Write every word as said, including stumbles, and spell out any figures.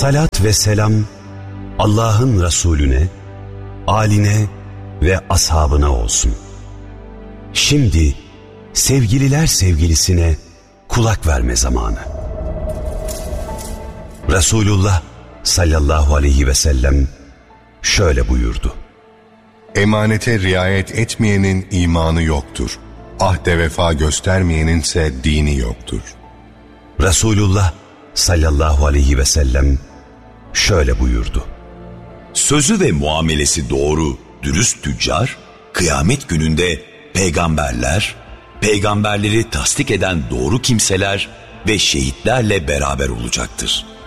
Salat ve selam Allah'ın Resulüne, âline ve ashabına olsun. Şimdi sevgililer sevgilisine kulak verme zamanı. Resulullah sallallahu aleyhi ve sellem şöyle buyurdu: Emanete riayet etmeyenin imanı yoktur. Ahde vefa göstermeyeninse dini yoktur. Resulullah sallallahu aleyhi ve sellem şöyle buyurdu: Sözü ve muamelesi doğru, dürüst tüccar, kıyamet gününde peygamberler, peygamberleri tasdik eden doğru kimseler ve şehitlerle beraber olacaktır.